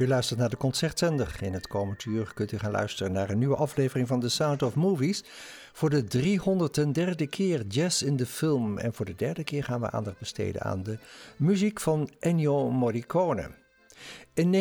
U luistert naar de Concertzender. In het komend uur kunt u gaan luisteren naar een nieuwe aflevering van The Sound of Movies. Voor de 303e keer jazz in de film. En voor de derde keer gaan we aandacht besteden aan de muziek van Ennio Morricone. In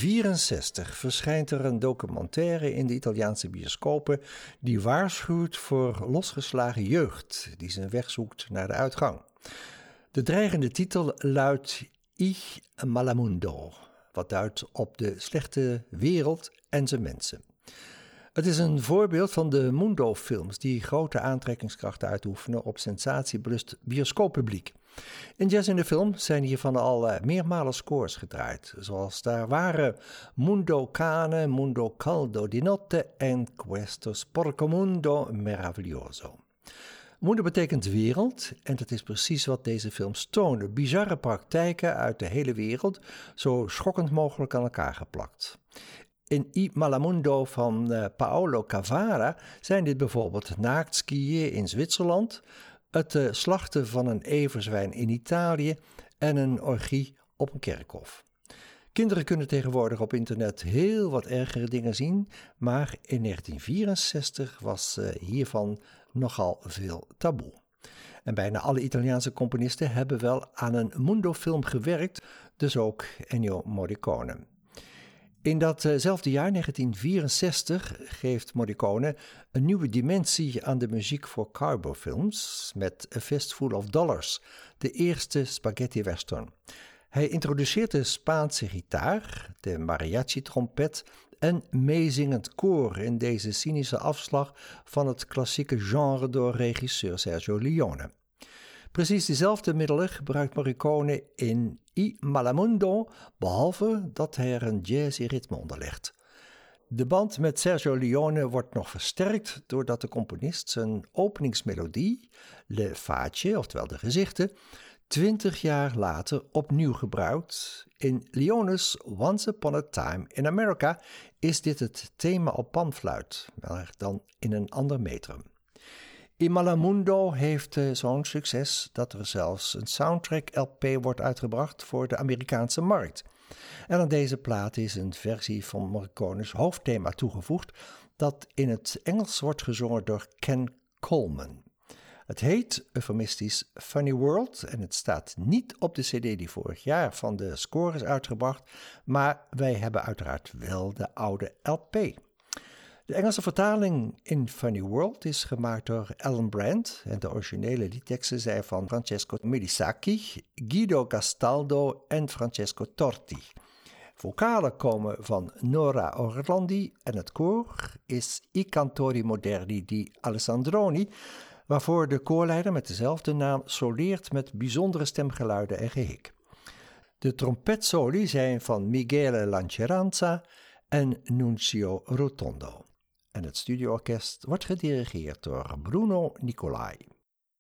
1964 verschijnt er een documentaire in de Italiaanse bioscopen die waarschuwt voor losgeslagen jeugd die zijn weg zoekt naar de uitgang. De dreigende titel luidt Ich Malamundo, wat duidt op de slechte wereld en zijn mensen. Het is een voorbeeld van de Mundo-films die grote aantrekkingskrachten uitoefenen op sensatiebelust bioscooppubliek. In Jazz in de Film zijn hiervan al meermalen scores gedraaid, zoals daar waren Mundo Cane, Mundo Caldo di Notte en Questo Sporco Mundo Meraviglioso. Mundo betekent wereld en dat is precies wat deze films tonen. Bizarre praktijken uit de hele wereld, zo schokkend mogelijk aan elkaar geplakt. In I Malamundo van Paolo Cavara zijn dit bijvoorbeeld naakt skiën in Zwitserland, het slachten van een everzwijn in Italië en een orgie op een kerkhof. Kinderen kunnen tegenwoordig op internet heel wat ergere dingen zien, maar in 1964 was hiervan nogal veel taboe. En bijna alle Italiaanse componisten hebben wel aan een Mundo-film gewerkt, dus ook Ennio Morricone. In datzelfde jaar, 1964, geeft Morricone een nieuwe dimensie aan de muziek voor cowboyfilms met A Fistful of Dollars, de eerste spaghetti western. Hij introduceert de Spaanse gitaar, de mariachi-trompet en meezingend koor in deze cynische afslag van het klassieke genre door regisseur Sergio Leone. Precies dezelfde middelen gebruikt Morricone in I Malamundo, behalve dat hij er een jazzy ritme onderlegt. De band met Sergio Leone wordt nog versterkt doordat de componist zijn openingsmelodie, Le Facce, oftewel de gezichten, 20 jaar later opnieuw gebruikt. In Leone's Once Upon a Time in America is dit het thema op panfluit, maar dan in een ander metrum. In Malamundo heeft zo'n succes dat er zelfs een soundtrack LP wordt uitgebracht voor de Amerikaanse markt. En aan deze plaat is een versie van Morricone's hoofdthema toegevoegd dat in het Engels wordt gezongen door Ken Coleman. Het heet eufemistisch Funny World en het staat niet op de cd die vorig jaar van de score is uitgebracht, maar wij hebben uiteraard wel de oude LP. De Engelse vertaling in Funny World is gemaakt door Alan Brand en de originele liedteksten zijn van Francesco Melisacchi, Guido Castaldo en Francesco Torti. Vocalen komen van Nora Orlandi en het koor is I Cantori Moderni di Alessandroni, waarvoor de koorleider met dezelfde naam soleert met bijzondere stemgeluiden en gehik. De trompetsoli zijn van Michele Lanceranza en Nunzio Rotondo. En het studioorkest wordt gedirigeerd door Bruno Nicolai.